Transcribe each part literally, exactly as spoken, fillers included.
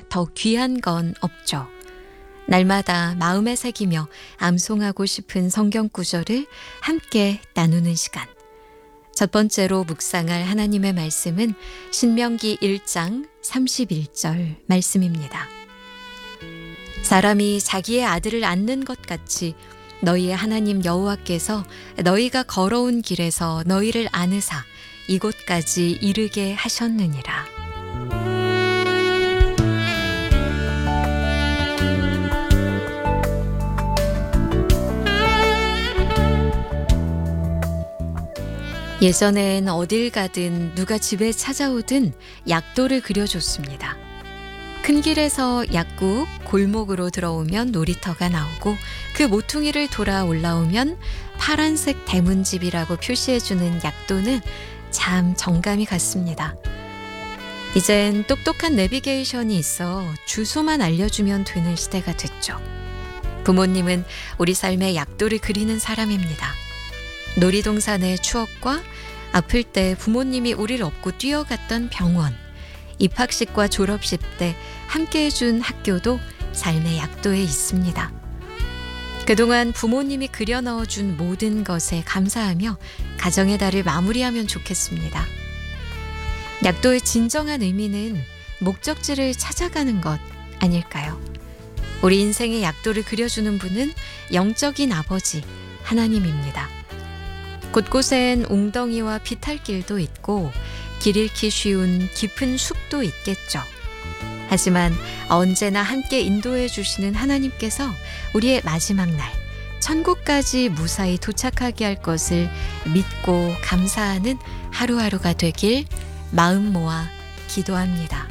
더 귀한 건 없죠. 날마다 마음에 새기며 암송하고 싶은 성경 구절을 함께 나누는 시간. 첫 번째로 묵상할 하나님의 말씀은 신명기 일 장 삼십일 절 말씀입니다. 사람이 자기의 아들을 안는 것 같이 너희의 하나님 여호와께서 너희가 걸어온 길에서 너희를 안으사 이곳까지 이르게 하셨느니라. 예전엔 어딜 가든 누가 집에 찾아오든 약도를 그려줬습니다. 큰 길에서 약국, 골목으로 들어오면 놀이터가 나오고 그 모퉁이를 돌아 올라오면 파란색 대문집이라고 표시해주는 약도는 참 정감이 갔습니다. 이젠 똑똑한 내비게이션이 있어 주소만 알려주면 되는 시대가 됐죠. 부모님은 우리 삶의 약도를 그리는 사람입니다. 놀이동산의 추억과 아플 때 부모님이 우리를 업고 뛰어갔던 병원, 입학식과 졸업식 때 함께 해준 학교도 삶의 약도에 있습니다. 그동안 부모님이 그려 넣어준 모든 것에 감사하며 가정의 달을 마무리하면 좋겠습니다. 약도의 진정한 의미는 목적지를 찾아가는 것 아닐까요? 우리 인생의 약도를 그려주는 분은 영적인 아버지 하나님입니다. 곳곳엔 웅덩이와 비탈길도 있고 길 잃기 쉬운 깊은 숲도 있겠죠. 하지만 언제나 함께 인도해 주시는 하나님께서 우리의 마지막 날 천국까지 무사히 도착하게 할 것을 믿고 감사하는 하루하루가 되길 마음 모아 기도합니다.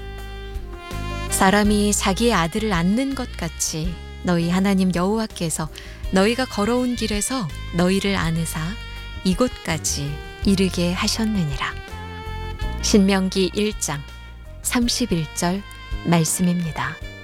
사람이 자기의 아들을 안는 것 같이 너희 하나님 여호와께서 너희가 걸어온 길에서 너희를 안으사 이곳까지 이르게 하셨느니라. 신명기 일 장 삼십일 절 말씀입니다.